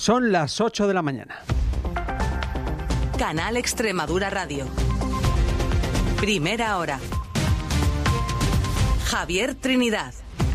Son las 8 de la mañana. Canal Extremadura Radio. Primera hora. Javier Trinidad.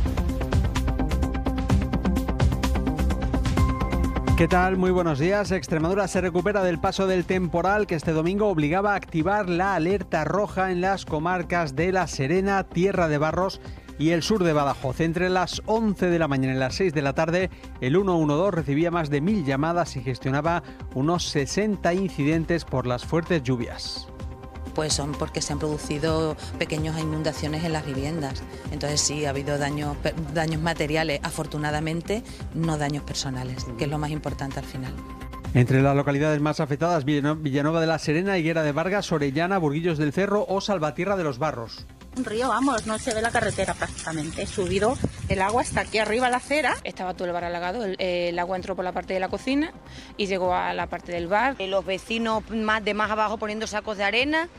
¿Qué tal? Muy buenos días. Extremadura se recupera del paso del temporal que este domingo obligaba a activar la alerta roja en las comarcas de La Serena, Tierra de Barros y el sur de Badajoz. Entre las 11 de la mañana y las 6 de la tarde, el 112 recibía más de 1.000 llamadas y gestionaba unos 60 incidentes por las fuertes lluvias. Pues son porque se han producido pequeñas inundaciones en las viviendas. Entonces sí, ha habido daños materiales, afortunadamente, no daños personales, que es lo más importante al final. Entre las localidades más afectadas, Villanueva de la Serena, Higuera de Vargas, Orellana, Burguillos del Cerro o Salvatierra de los Barros. Un río, vamos, no se ve la carretera prácticamente. He subido el agua hasta aquí arriba a la acera. Estaba todo el bar alagado, el agua entró por la parte de la cocina y llegó a la parte del bar. Los vecinos de más abajo poniendo sacos de arena.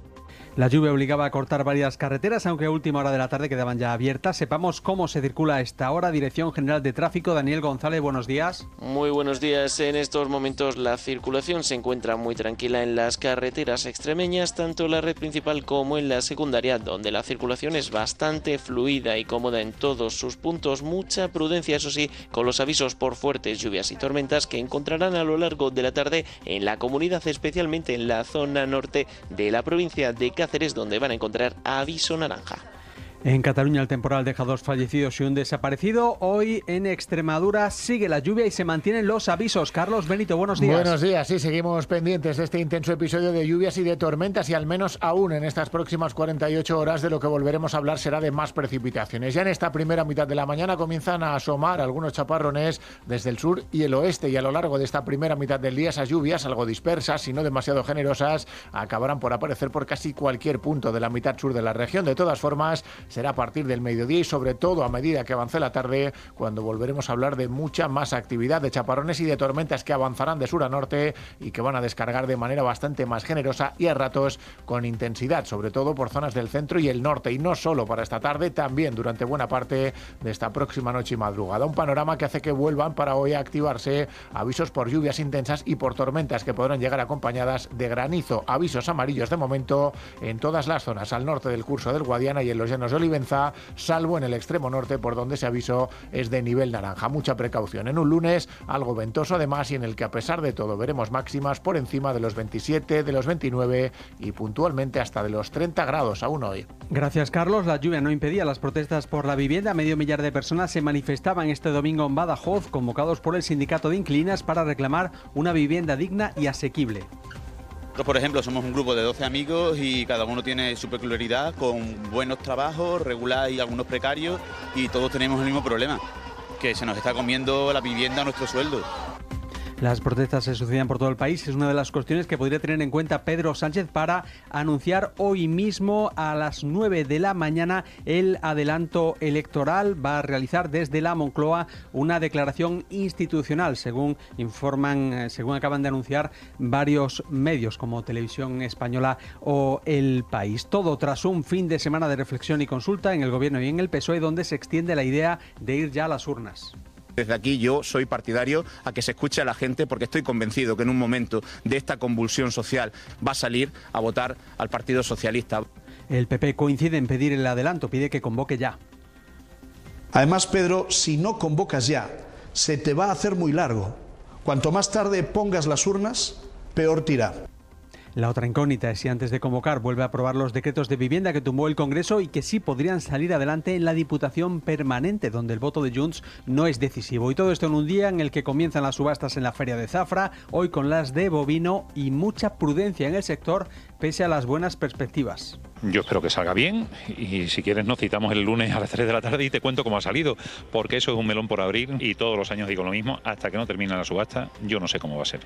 La lluvia obligaba a cortar varias carreteras, aunque a última hora de la tarde quedaban ya abiertas. Sepamos cómo se circula a esta hora. Dirección General de Tráfico, Daniel González, buenos días. Muy buenos días. En estos momentos la circulación se encuentra muy tranquila en las carreteras extremeñas, tanto en la red principal como en la secundaria, donde la circulación es bastante fluida y cómoda en todos sus puntos. Mucha prudencia, eso sí, con los avisos por fuertes lluvias y tormentas que encontrarán a lo largo de la tarde en la comunidad, especialmente en la zona norte de la provincia de Cáceres, donde van a encontrar aviso naranja. En Cataluña el temporal deja 2 fallecidos y un desaparecido. Hoy en Extremadura sigue la lluvia y se mantienen los avisos. Carlos Benito, buenos días. Buenos días, sí, seguimos pendientes de este intenso episodio de lluvias y de tormentas y al menos aún en estas próximas 48 horas de lo que volveremos a hablar será de más precipitaciones. Ya en esta primera mitad de la mañana comienzan a asomar algunos chaparrones desde el sur y el oeste y a lo largo de esta primera mitad del día esas lluvias, algo dispersas y no demasiado generosas, acabarán por aparecer por casi cualquier punto de la mitad sur de la región. De todas formas, será a partir del mediodía y sobre todo a medida que avance la tarde cuando volveremos a hablar de mucha más actividad de chaparrones y de tormentas que avanzarán de sur a norte y que van a descargar de manera bastante más generosa y a ratos con intensidad, sobre todo por zonas del centro y el norte, y no solo para esta tarde, también durante buena parte de esta próxima noche y madrugada. Un panorama que hace que vuelvan para hoy a activarse avisos por lluvias intensas y por tormentas que podrán llegar acompañadas de granizo. Avisos amarillos de momento en todas las zonas al norte del curso del Guadiana y en los llanos de Olivenza, salvo en el extremo norte por donde ese aviso es de nivel naranja. Mucha precaución en un lunes algo ventoso además y en el que a pesar de todo veremos máximas por encima de los 27, de los 29 y puntualmente hasta de los 30 grados aún hoy. Gracias, Carlos. La lluvia no impedía las protestas por la vivienda. 500.000 de personas se manifestaban este domingo en Badajoz, convocados por el sindicato de inquilinas para reclamar una vivienda digna y asequible. Nosotros, por ejemplo, somos un grupo de 12 amigos y cada uno tiene su peculiaridad, con buenos trabajos, regular y algunos precarios, y todos tenemos el mismo problema, que se nos está comiendo la vivienda a nuestro sueldo. Las protestas se sucedían por todo el país. Es una de las cuestiones que podría tener en cuenta Pedro Sánchez para anunciar hoy mismo a las 9 de la mañana el adelanto electoral. Va a realizar desde la Moncloa una declaración institucional, según acaban de anunciar varios medios como Televisión Española o El País. Todo tras un fin de semana de reflexión y consulta en el Gobierno y en el PSOE, donde se extiende la idea de ir ya a las urnas. Desde aquí yo soy partidario a que se escuche a la gente porque estoy convencido que en un momento de esta convulsión social va a salir a votar al Partido Socialista. El PP coincide en pedir el adelanto, pide que convoque ya. Además, Pedro, si no convocas ya, se te va a hacer muy largo. Cuanto más tarde pongas las urnas, peor te irá. La otra incógnita es si antes de convocar vuelve a aprobar los decretos de vivienda que tumbó el Congreso y que sí podrían salir adelante en la Diputación Permanente, donde el voto de Junts no es decisivo. Y todo esto en un día en el que comienzan las subastas en la Feria de Zafra, hoy con las de bovino y mucha prudencia en el sector pese a las buenas perspectivas. Yo espero que salga bien y si quieres nos citamos el lunes a las 3 de la tarde y te cuento cómo ha salido, porque eso es un melón por abrir y todos los años digo lo mismo, hasta que no termine la subasta yo no sé cómo va a ser.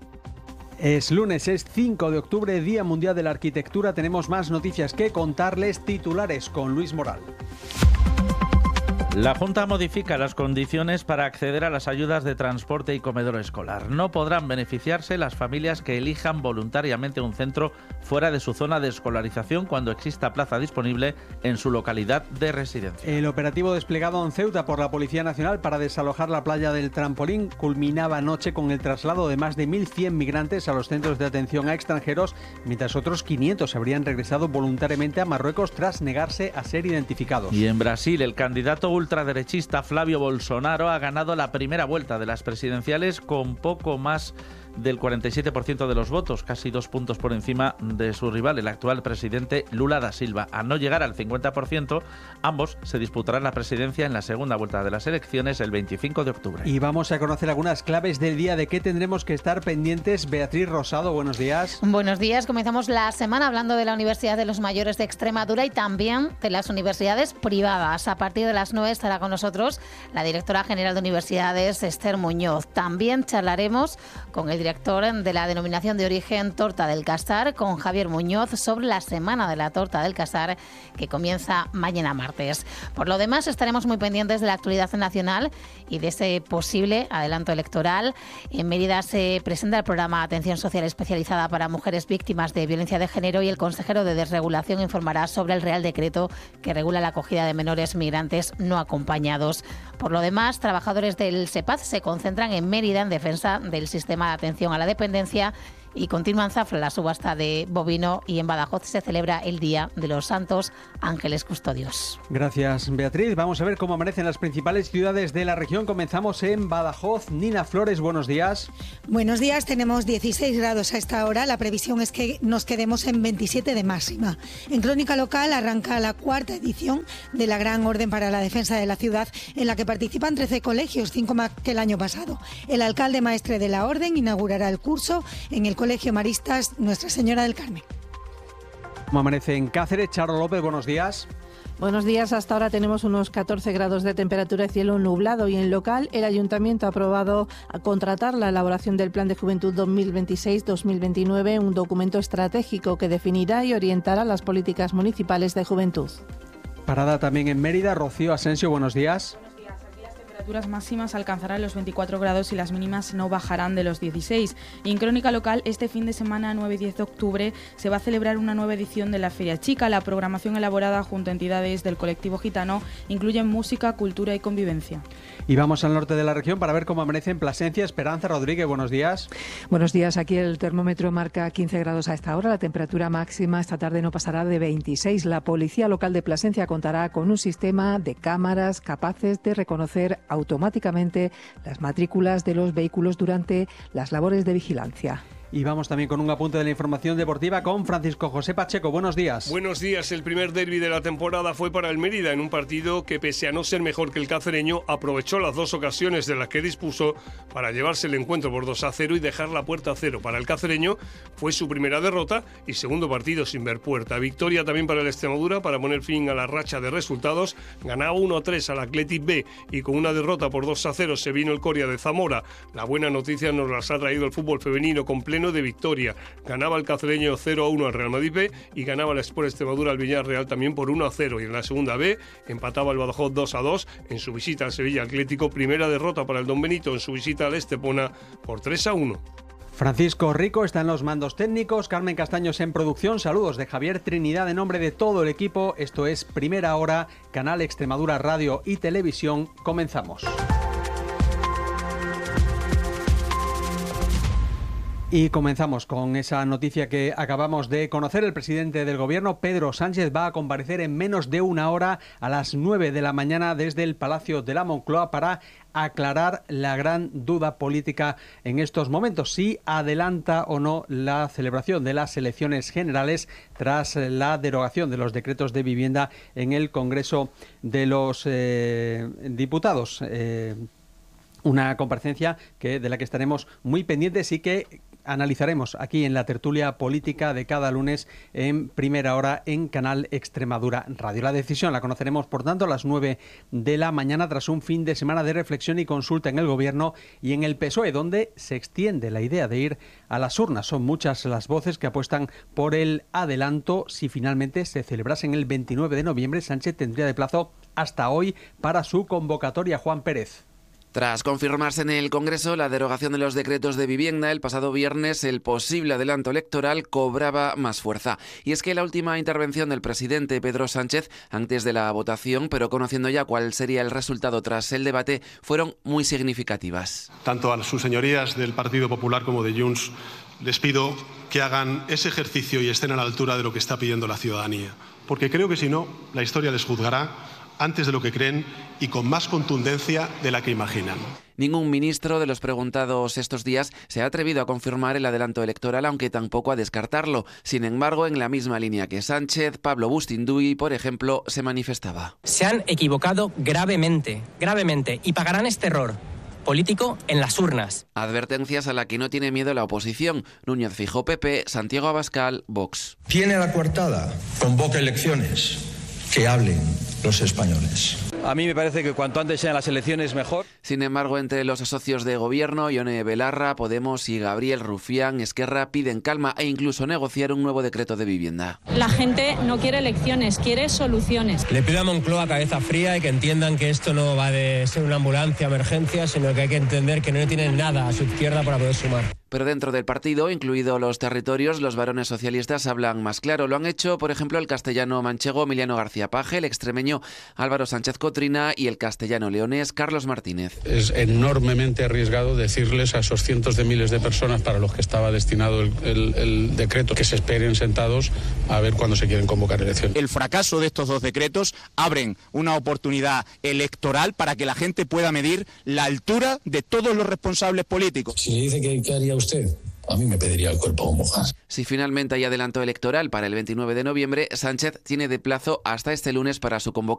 Es lunes, es 5 de octubre, Día Mundial de la Arquitectura. Tenemos más noticias que contarles. Titulares con Luis Moral. La Junta modifica las condiciones para acceder a las ayudas de transporte y comedor escolar. No podrán beneficiarse las familias que elijan voluntariamente un centro fuera de su zona de escolarización cuando exista plaza disponible en su localidad de residencia. El operativo desplegado en Ceuta por la Policía Nacional para desalojar la playa del Trampolín culminaba anoche con el traslado de más de 1.100 migrantes a los centros de atención a extranjeros, mientras otros 500 habrían regresado voluntariamente a Marruecos tras negarse a ser identificados. Y en Brasil, el candidato ultraderechista Flavio Bolsonaro ha ganado la primera vuelta de las presidenciales con poco más del 47% de los votos, casi 2 puntos por encima de su rival, el actual presidente Lula da Silva. A no llegar al 50%, ambos se disputarán la presidencia en la segunda vuelta de las elecciones el 25 de octubre. Y vamos a conocer algunas claves del día de qué tendremos que estar pendientes. Beatriz Rosado, buenos días. Buenos días. Comenzamos la semana hablando de la Universidad de los Mayores de Extremadura y también de las universidades privadas. A partir de las 9 estará con nosotros la directora general de Universidades, Esther Muñoz. También charlaremos con el director de la denominación de origen Torta del Casar, con Javier Muñoz, sobre la Semana de la Torta del Casar, que comienza mañana martes. Por lo demás, estaremos muy pendientes de la actualidad nacional y de ese posible adelanto electoral. En Mérida se presenta el programa Atención Social Especializada para Mujeres Víctimas de Violencia de Género y el consejero de Desregulación informará sobre el Real Decreto que regula la acogida de menores migrantes no acompañados. Por lo demás, trabajadores del SEPAZ se concentran en Mérida en defensa del sistema de atención a la dependencia y continúa en Zafra la subasta de bovino y en Badajoz se celebra el Día de los Santos Ángeles Custodios. Gracias, Beatriz. Vamos a ver cómo amanecen las principales ciudades de la región. Comenzamos en Badajoz. Nina Flores, buenos días. Buenos días, tenemos 16 grados a esta hora. La previsión es que nos quedemos en 27 de máxima. En Crónica Local arranca la 4ª edición de la Gran Orden para la Defensa de la Ciudad, en la que participan 13 colegios, 5 más que el año pasado. El alcalde maestre de la Orden inaugurará el curso en el Colegio Maristas Nuestra Señora del Carmen. ¿Cómo amanece en Cáceres? Charo López, buenos días. Buenos días, hasta ahora tenemos unos 14 grados de temperatura y cielo nublado, y en local el Ayuntamiento ha aprobado a contratar la elaboración del Plan de Juventud 2026-2029, un documento estratégico que definirá y orientará las políticas municipales de juventud. Parada también en Mérida. Rocío Asensio, buenos días. Las temperaturas máximas alcanzarán los 24 grados y las mínimas no bajarán de los 16. Y en Crónica Local, este fin de semana, 9 y 10 de octubre, se va a celebrar una nueva edición de la Feria Chica. La programación elaborada junto a entidades del colectivo gitano incluye música, cultura y convivencia. Y vamos al norte de la región para ver cómo amanece en Plasencia. Esperanza Rodríguez, buenos días. Buenos días, aquí el termómetro marca 15 grados a esta hora. La temperatura máxima esta tarde no pasará de 26. La Policía Local de Plasencia contará con un sistema de cámaras capaces de reconocer automáticamente las matrículas de los vehículos durante las labores de vigilancia. Y vamos también con un apunte de la información deportiva con Francisco José Pacheco. Buenos días. Buenos días. El primer derbi de la temporada fue para el Mérida en un partido que, pese a no ser mejor que el cacereño, aprovechó las 2 ocasiones de las que dispuso para llevarse el encuentro por 2-0 y dejar la puerta a 0. Para el cacereño fue su primera derrota y segundo partido sin ver puerta. Victoria también para el Extremadura para poner fin a la racha de resultados. Ganaba 1-3 al Athletic B y con una derrota por 2-0 se vino el Coria de Zamora. La buena noticia nos las ha traído el fútbol femenino completo de victoria. Ganaba el cacereño 0-1 al Real Madrid B y ganaba el Sport Extremadura al Villarreal también por 1-0. Y en la segunda B empataba el Badajoz 2-2 en su visita al Sevilla Atlético. Primera derrota para el Don Benito en su visita al Estepona por 3-1. Francisco Rico está en los mandos técnicos, Carmen Castaños en producción. Saludos de Javier Trinidad en nombre de todo el equipo. Esto es Primera Hora, Canal Extremadura Radio y Televisión. Comenzamos. Y comenzamos con esa noticia que acabamos de conocer. El presidente del Gobierno, Pedro Sánchez, va a comparecer en menos de una hora a las 9 de la mañana desde el Palacio de la Moncloa para aclarar la gran duda política en estos momentos, si adelanta o no la celebración de las elecciones generales tras la derogación de los decretos de vivienda en el Congreso de los Diputados. Una comparecencia de la que estaremos muy pendientes y que analizaremos aquí en la tertulia política de cada lunes en primera hora en Canal Extremadura Radio. La decisión la conoceremos, por tanto, a las 9 de la mañana tras un fin de semana de reflexión y consulta en el Gobierno y en el PSOE, donde se extiende la idea de ir a las urnas. Son muchas las voces que apuestan por el adelanto. Si finalmente se celebrase en el 29 de noviembre, Sánchez tendría de plazo hasta hoy para su convocatoria. Juan Pérez. Tras confirmarse en el Congreso la derogación de los decretos de vivienda el pasado viernes, el posible adelanto electoral cobraba más fuerza. Y es que la última intervención del presidente Pedro Sánchez antes de la votación, pero conociendo ya cuál sería el resultado tras el debate, fueron muy significativas. Tanto a sus señorías del Partido Popular como de Junts les pido que hagan ese ejercicio y estén a la altura de lo que está pidiendo la ciudadanía. Porque creo que si no, la historia les juzgará antes de lo que creen y con más contundencia de la que imaginan. Ningún ministro de los preguntados estos días se ha atrevido a confirmar el adelanto electoral, aunque tampoco a descartarlo. Sin embargo, en la misma línea que Sánchez, Pablo Bustinduy, por ejemplo, se manifestaba. Se han equivocado gravemente, y pagarán este error político en las urnas. Advertencias a la que no tiene miedo la oposición. Núñez Feijóo, PP, Santiago Abascal, Vox. Tiene la coartada, convoca elecciones, que hablen los españoles. A mí me parece que cuanto antes sean las elecciones mejor. Sin embargo, entre los socios de gobierno, Ione Belarra, Podemos y Gabriel Rufián, Esquerra piden calma e incluso negociar un nuevo decreto de vivienda. La gente no quiere elecciones, quiere soluciones. Le pido a Moncloa cabeza fría y que entiendan que esto no va de ser una ambulancia, emergencia, sino que hay que entender que no tienen nada a su izquierda para poder sumar. Pero dentro del partido, incluido los territorios, los varones socialistas hablan más claro. Lo han hecho, por ejemplo, el castellano manchego Emiliano García Paje, el extremeño Álvaro Sánchez Cotrina y el castellano leonés Carlos Martínez. Es enormemente arriesgado decirles a esos cientos de miles de personas para los que estaba destinado el decreto que se esperen sentados a ver cuándo se quieren convocar elecciones. El fracaso de estos dos decretos abren una oportunidad electoral para que la gente pueda medir la altura de todos los responsables políticos. Si le dice que haría usted, a mí me pediría el cuerpo como mojas. Si finalmente hay adelanto electoral para el 29 de noviembre, Sánchez tiene de plazo hasta este lunes para su convocatoria.